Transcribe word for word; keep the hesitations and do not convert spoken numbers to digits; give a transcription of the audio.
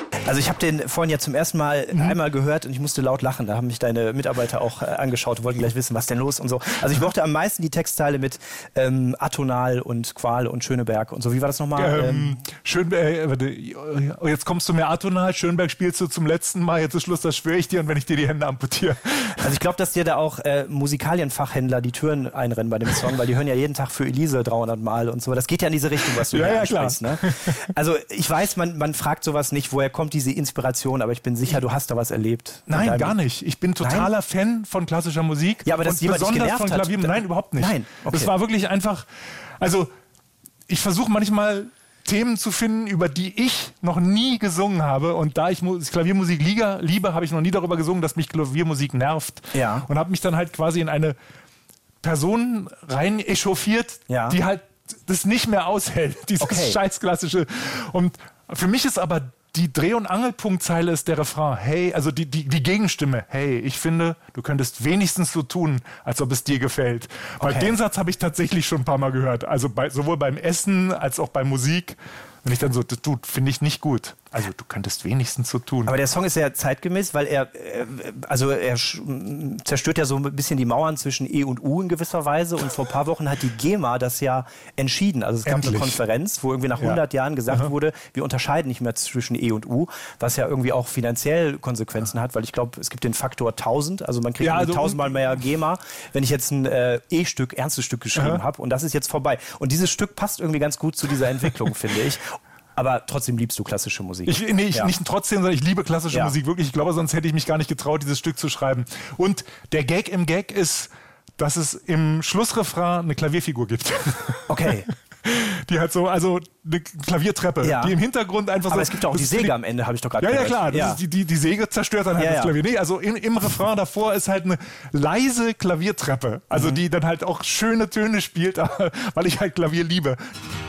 Also ich habe den vorhin ja zum ersten Mal mhm. einmal gehört und ich musste laut lachen. Da haben mich deine Mitarbeiter auch äh, angeschaut und wollten gleich wissen, was denn los und so. Also ich mochte am meisten die Textteile mit ähm, Atonal und Qual und Schöneberg und so. Wie war das nochmal? Ähm, ähm, Schönberg, äh, jetzt kommst du mir Atonal, Schönberg spielst du zum letzten Mal, jetzt ist Schluss, das schwöre ich dir, und wenn ich dir die Hände amputiere. Also ich glaube, dass dir da auch äh, Musikalienfachhändler die Türen einrennen bei dem Song, weil die hören ja jeden Tag für Elise dreihundert Mal und so. Das geht ja in diese Richtung, was du ja, hier ja, ansprichst. Ne? Also ich weiß, man, man fragt sowas nicht, woher kommt diese Inspiration, aber ich bin sicher, du hast da was erlebt. Nein, gar nicht. Ich bin totaler Nein? Fan von klassischer Musik. Ja, aber das und besonders von Klavier. Hat. Nein, überhaupt nicht. Nein, okay. Das war wirklich einfach, also ich versuche manchmal Themen zu finden, über die ich noch nie gesungen habe, und da ich Klaviermusik liebe, liebe habe ich noch nie darüber gesungen, dass mich Klaviermusik nervt, ja. und habe mich dann halt quasi in eine Person rein echauffiert, ja. die halt das nicht mehr aushält, dieses okay. scheiß klassische. Und für mich ist aber die Dreh- und Angelpunktzeile ist der Refrain. Hey, also die, die, die Gegenstimme. Hey, ich finde, du könntest wenigstens so tun, als ob es dir gefällt. Weil okay. den Satz habe ich tatsächlich schon ein paar Mal gehört. Also bei, sowohl beim Essen als auch bei Musik. Wenn ich dann so, das finde ich nicht gut. Also du könntest wenigstens so tun. Aber der Song ist ja zeitgemäß, weil er, äh, also er zerstört ja so ein bisschen die Mauern zwischen E und U in gewisser Weise. Und vor ein paar Wochen hat die GEMA das ja entschieden. Also es gab Endlich. eine Konferenz, wo irgendwie nach hundert ja. Jahren gesagt Aha. wurde, wir unterscheiden nicht mehr zwischen E und U, was ja irgendwie auch finanziell Konsequenzen ja. hat, weil ich glaube, es gibt den Faktor tausend. Also man kriegt ja, also tausendmal mehr GEMA, wenn ich jetzt ein äh, E-Stück, ernstes Stück geschrieben habe. Und das ist jetzt vorbei. Und dieses Stück passt irgendwie ganz gut zu dieser Entwicklung, finde ich. Aber trotzdem liebst du klassische Musik. Ich, nee, ich, ja. nicht trotzdem, sondern ich liebe klassische ja. Musik wirklich. Ich glaube, sonst hätte ich mich gar nicht getraut, dieses Stück zu schreiben. Und der Gag im Gag ist, dass es im Schlussrefrain eine Klavierfigur gibt. Okay. Die hat so, also eine Klaviertreppe, ja. die im Hintergrund einfach Aber so... es gibt ja auch die Säge die, am Ende, habe ich doch gerade ja, gehört. Ja, klar, das ja. ist die, die, die Säge zerstört dann halt ja, das ja. Klavier. Nee, also in, im Refrain davor ist halt eine leise Klaviertreppe, also mhm. die dann halt auch schöne Töne spielt, weil ich halt Klavier liebe.